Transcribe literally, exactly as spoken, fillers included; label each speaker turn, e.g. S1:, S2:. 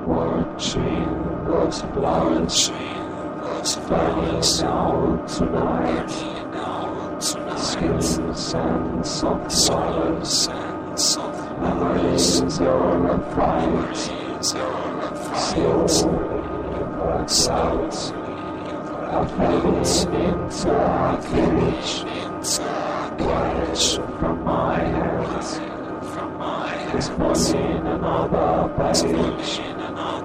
S1: Watching those flowers, those flowers out tonight. Skins and soft swallows and soft memories are a fight. Slowly works out. I felt into a village, carriage from my head. This was in another page.